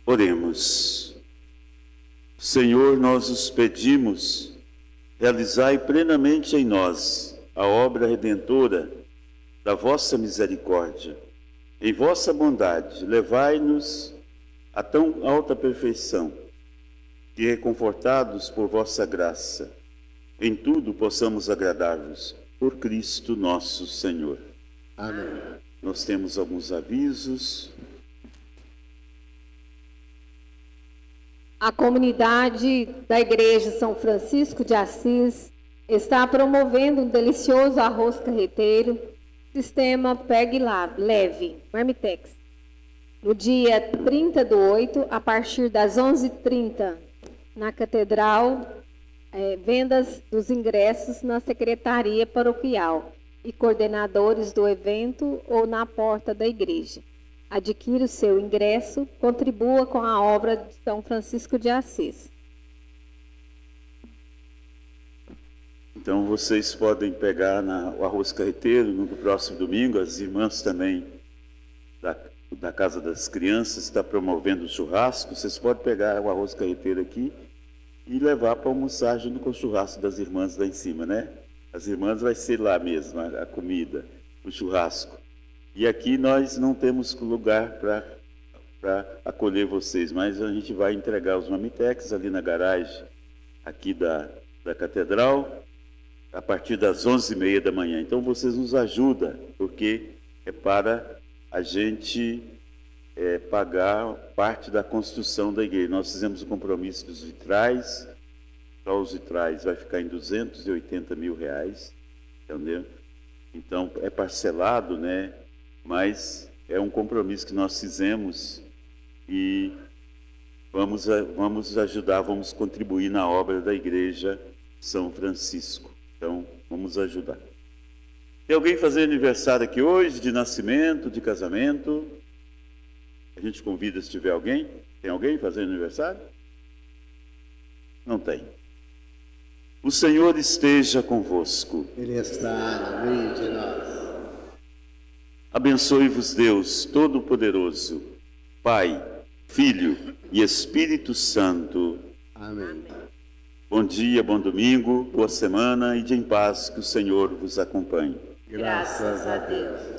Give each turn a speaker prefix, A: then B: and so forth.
A: Oremos. Senhor, nós os pedimos, realizai plenamente em nós a obra redentora da vossa misericórdia. Em vossa bondade, levai-nos a tão alta perfeição, que, reconfortados por vossa graça, em tudo possamos agradar-vos, por Cristo nosso Senhor.
B: Amém.
A: Nós temos alguns avisos.
C: A comunidade da Igreja São Francisco de Assis está promovendo um delicioso arroz carreteiro, sistema Pegue Leve, Marmitex, no dia 30/8, a partir das 11h30, na Catedral, vendas dos ingressos na Secretaria Paroquial e coordenadores do evento ou na porta da igreja. Adquira o seu ingresso, contribua com a obra de São Francisco de Assis.
A: Então vocês podem pegar o arroz carreteiro no próximo domingo. As irmãs também da Casa das Crianças está promovendo o churrasco. Vocês podem pegar o arroz carreteiro aqui e levar para almoçar junto com o churrasco das irmãs lá em cima, né? As irmãs vai ser lá mesmo, a comida, o churrasco. E aqui nós não temos lugar para acolher vocês, mas a gente vai entregar os marmitex ali na garagem aqui da Catedral, a partir das 11h30 da manhã. Então vocês nos ajudam, porque é para a gente pagar parte da construção da igreja. Nós fizemos o compromisso dos vitrais, só os vitrais vai ficar em R$280 mil, entendeu? Então é parcelado, né? Mas é um compromisso que nós fizemos e vamos ajudar, vamos contribuir na obra da Igreja São Francisco. Então, vamos ajudar. Tem alguém fazendo aniversário aqui hoje, de nascimento, de casamento? A gente convida se tiver alguém. Tem alguém fazendo aniversário? Não tem. O Senhor esteja convosco.
B: Ele está no meio de nós.
A: Abençoe-vos Deus Todo-Poderoso, Pai, Filho e Espírito Santo.
B: Amém.
A: Bom dia, bom domingo, boa semana e de em paz que o Senhor vos acompanhe.
B: Graças a Deus.